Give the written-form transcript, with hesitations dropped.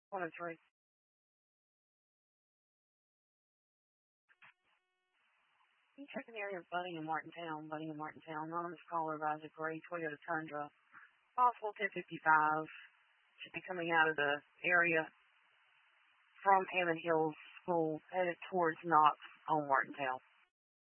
103. You check the area of Budding and Martintown. Budding and Martintown. Anonymous caller advised a gray Toyota Tundra. Possible 1055. Should be coming out of the area from Hammond Hills School, headed towards Knox on Martintown.